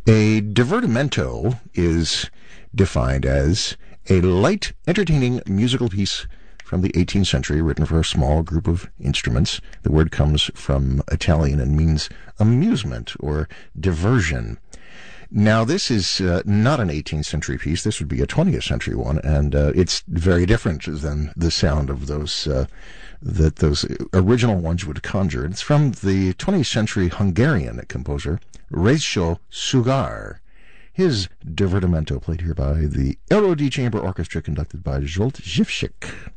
A divertimento is defined as a light, entertaining musical piece from the 18th century written for a small group of instruments. The word comes from Italian and means amusement or diversion. Now, this is not an 18th century piece. This would be a 20th century one, and it's very different than the sound of those that those original ones would conjure. It's from the 20th century Hungarian composer Rajko Sugar. His divertimento played here by the Elodie Chamber Orchestra, conducted by Zsolt Zsifsik.